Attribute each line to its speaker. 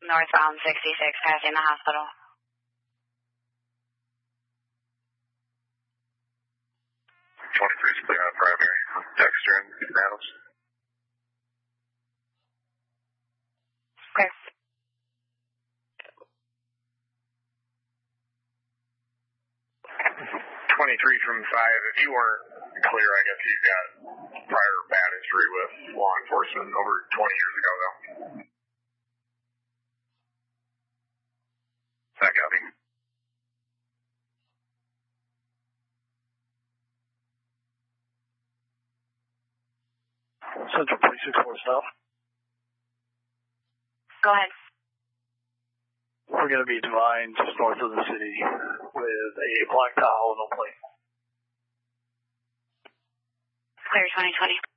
Speaker 1: northbound 66, passing the hospital.
Speaker 2: Is clear on primary. Dexter and Adams.
Speaker 1: Okay.
Speaker 2: 23 from 5. If you weren't clear, I guess you've got prior bad history with law enforcement over 20 years ago, though. That copy.
Speaker 3: Central Precinct 4 South.
Speaker 1: Go ahead.
Speaker 3: We're going to be Divine, just north of the city, with a black Tahoe, no plate.
Speaker 1: Clear 2020.